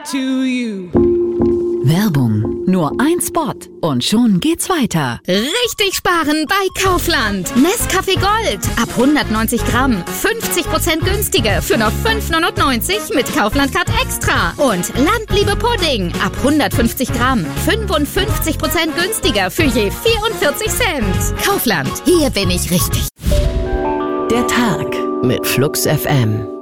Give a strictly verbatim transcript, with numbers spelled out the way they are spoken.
to you. Werbung. Nur ein Spot und schon geht's weiter. Richtig sparen bei Kaufland. Nescafé Gold. Ab hundertneunzig Gramm. fünfzig Prozent günstiger für nur fünf neunundneunzig mit Kaufland Card Extra. Und Landliebe Pudding. Ab hundertfünfzig Gramm. fünfundfünfzig Prozent günstiger für je vierundvierzig Cent. Kaufland. Hier bin ich richtig. Der Tag mit Flux F M.